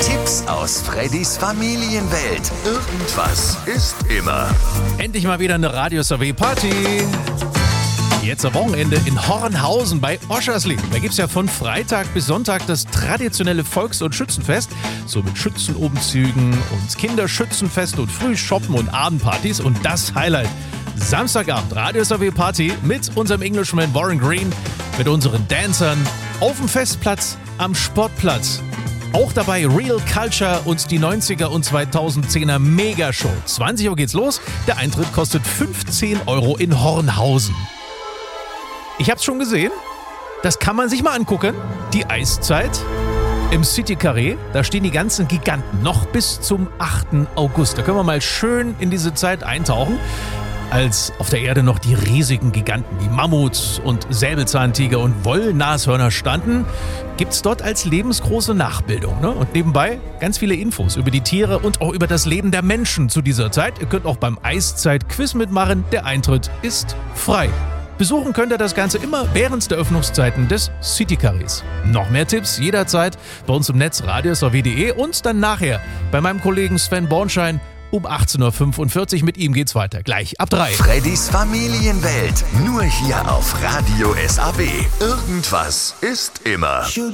Tipps aus Freddys Familienwelt. Irgendwas ist immer. Endlich mal wieder eine Radio-Survey-Party. Jetzt am Wochenende in Hornhausen bei Oschersleben. Da gibt es ja von Freitag bis Sonntag das traditionelle Volks- und Schützenfest. So mit Schützenumzügen und Kinderschützenfest und Frühshoppen und Abendpartys. Und das Highlight: Samstagabend Radio-Survey-Party mit unserem Englishman Warren Green, mit unseren Dancern auf dem Festplatz am Sportplatz. Auch dabei Real Culture und die 90er und 2010er Megashow. 20 Uhr geht's los. Der Eintritt kostet 15 € in Hornhausen. Ich hab's schon gesehen. Das kann man sich mal angucken. Die Eiszeit im City Carré. Da stehen die ganzen Giganten noch bis zum 8. August. Da können wir mal schön in diese Zeit eintauchen. Als auf der Erde noch die riesigen Giganten, die Mammuts und Säbelzahntiger und Wollnashörner standen, gibt's dort als lebensgroße Nachbildung. Ne? Und nebenbei ganz viele Infos über die Tiere und auch über das Leben der Menschen zu dieser Zeit. Ihr könnt auch beim Eiszeit-Quiz mitmachen. Der Eintritt ist frei. Besuchen könnt ihr das Ganze immer während der Öffnungszeiten des City Carrés. Noch mehr Tipps jederzeit bei uns im Netz radiosaw.de und dann nachher bei meinem Kollegen Sven Bornschein um 18.45 Uhr. Mit ihm geht's weiter. Gleich ab 3. Freddys Familienwelt. Nur hier auf Radio SAW. Irgendwas ist immer.